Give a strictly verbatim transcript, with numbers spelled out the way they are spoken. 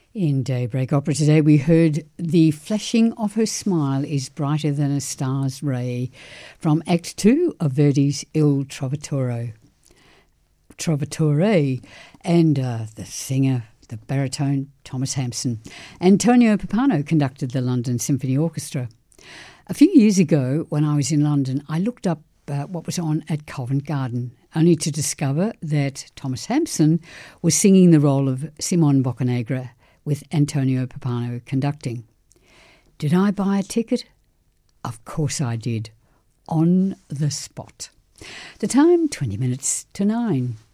In Daybreak Opera today we heard The Flashing of Her Smile is Brighter Than a Star's Ray from Act two of Verdi's Il Trovatore. Trovatore and uh, the singer, the baritone Thomas Hampson. Antonio Pappano conducted the London Symphony Orchestra. A few years ago when I was in London I looked up uh, what was on at Covent Garden, only to discover that Thomas Hampson was singing the role of Simon Boccanegra with Antonio Pappano conducting. Did I buy a ticket? Of course I did. On the spot. The time, twenty minutes to nine.